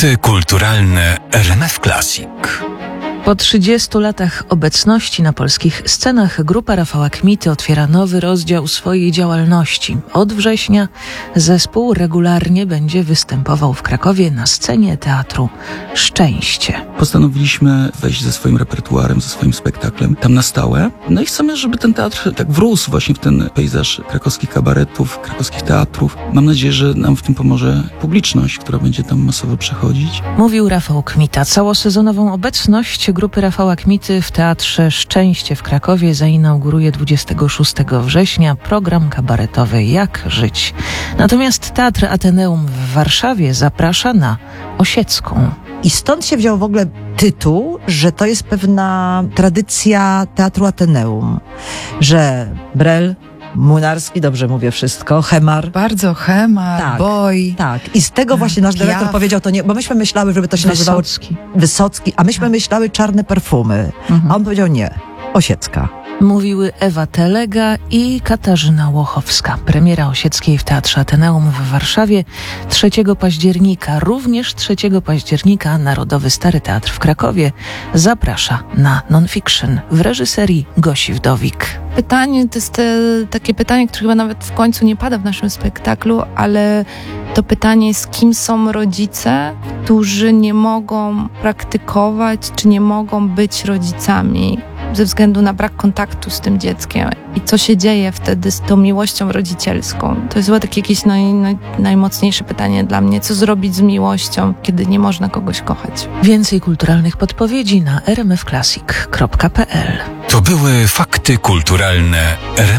Fakty kulturalne RMF Classic. Po 30 latach obecności na polskich scenach grupa Rafała Kmity otwiera nowy rozdział swojej działalności. Od września zespół regularnie będzie występował w Krakowie na scenie Teatru Szczęście. Postanowiliśmy wejść ze swoim repertuarem, ze swoim spektaklem tam na stałe. No i chcemy, żeby ten teatr tak wrósł właśnie w ten pejzaż krakowskich kabaretów, krakowskich teatrów. Mam nadzieję, że nam w tym pomoże publiczność, która będzie tam masowo przechodzić. Mówił Rafał Kmita. Całosezonową obecność grupy Rafała Kmity w Teatrze Szczęście w Krakowie zainauguruje 26 września program kabaretowy Jak żyć. Natomiast Teatr Ateneum w Warszawie zaprasza na Osiecką. I stąd się wziął w ogóle tytuł, że to jest pewna tradycja Teatru Ateneum, że Brel, Młynarski, dobrze mówię wszystko, Hemar. Bardzo Hemar, Tak, Boj. Tak, i z tego właśnie nasz dyrektor Piaf. powiedział to nie, bo myśmy myślały, żeby to się nazywało Wysocki, a myśmy myślały Czarne perfumy, a on powiedział nie, Osiecka. Mówiły Ewa Telega i Katarzyna Łochowska. Premiera Osieckiej w Teatrze Ateneum w Warszawie 3 października. Również 3 października Narodowy Stary Teatr w Krakowie zaprasza na non-fiction w reżyserii Gosi Wdowik. Pytanie to jest takie pytanie, które chyba nawet w końcu nie pada w naszym spektaklu, ale to pytanie jest, kim są rodzice, którzy nie mogą praktykować, czy nie mogą być rodzicami ze względu na brak kontaktu z tym dzieckiem. I co się dzieje wtedy z tą miłością rodzicielską? To jest chyba takie jakieś najmocniejsze pytanie dla mnie. Co zrobić z miłością, kiedy nie można kogoś kochać? Więcej kulturalnych podpowiedzi na rmfclassic.pl. To były fakty kulturalne RMF